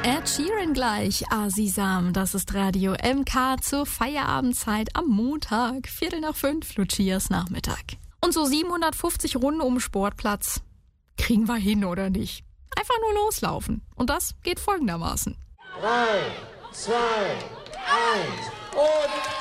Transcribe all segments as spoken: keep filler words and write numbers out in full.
Ed Sheeran gleich, Asisam, das ist Radio M K zur Feierabendzeit am Montag, Viertel nach fünf, Lucias Nachmittag. Und so siebenhundertfünfzig Runden um den Sportplatz. Kriegen wir hin oder nicht? Einfach nur loslaufen. Und das geht folgendermaßen. Drei, zwei, eins und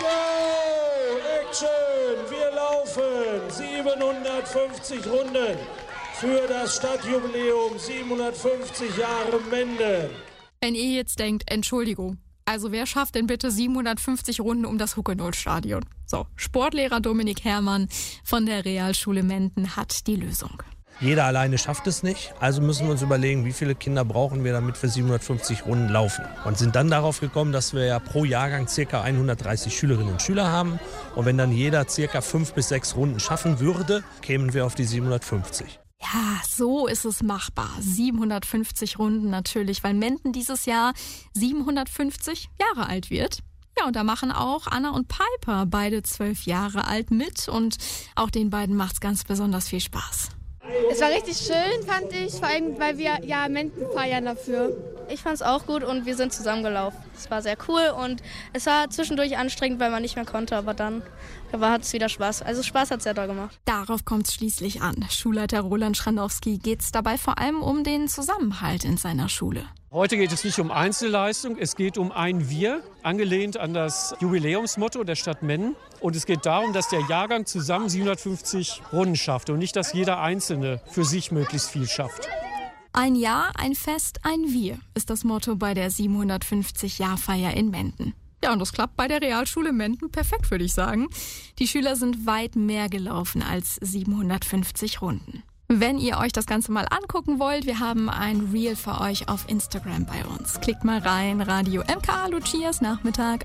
go! Action! Wir laufen siebenhundertfünfzig Runden für das Stadtjubiläum siebenhundertfünfzig Jahre Menden. Wenn ihr jetzt denkt, Entschuldigung, also wer schafft denn bitte siebenhundertfünfzig Runden um das Huckenol-Stadion? So, Sportlehrer Dominik Herrmann von der Realschule Menden hat die Lösung. Jeder alleine schafft es nicht, also müssen wir uns überlegen, wie viele Kinder brauchen wir, damit wir siebenhundertfünfzig Runden laufen. Und sind dann darauf gekommen, dass wir ja pro Jahrgang ca. hundertdreißig Schülerinnen und Schüler haben. Und wenn dann jeder ca. fünf bis sechs Runden schaffen würde, kämen wir auf die siebenhundertfünfzig. Ja, so ist es machbar. siebenhundertfünfzig Runden natürlich, weil Menden dieses Jahr siebenhundertfünfzig Jahre alt wird. Ja, und da machen auch Anna und Piper, beide zwölf Jahre alt, mit. Und auch den beiden macht's ganz besonders viel Spaß. Es war richtig schön, fand ich, vor allem, weil wir ja Menden feiern dafür. Ich fand es auch gut und wir sind zusammengelaufen. Es war sehr cool und es war zwischendurch anstrengend, weil man nicht mehr konnte, aber dann hat es wieder Spaß. Also Spaß hat es sehr doll gemacht. Darauf kommt es schließlich an. Schulleiter Roland Schranowski geht es dabei vor allem um den Zusammenhalt in seiner Schule. Heute geht es nicht um Einzelleistung, es geht um ein Wir, angelehnt an das Jubiläumsmotto der Stadt Menden. Und es geht darum, dass der Jahrgang zusammen siebenhundertfünfzig Runden schafft und nicht, dass jeder Einzelne für sich möglichst viel schafft. Ein Jahr, ein Fest, ein Wir ist das Motto bei der siebenhundertfünfzig-Jahr-Feier in Menden. Ja, und das klappt bei der Realschule Menden perfekt, würde ich sagen. Die Schüler sind weit mehr gelaufen als siebenhundertfünfzig Runden. Wenn ihr euch das Ganze mal angucken wollt, wir haben ein Reel für euch auf Instagram bei uns. Klickt mal rein, Radio M K, Lucias Nachmittag.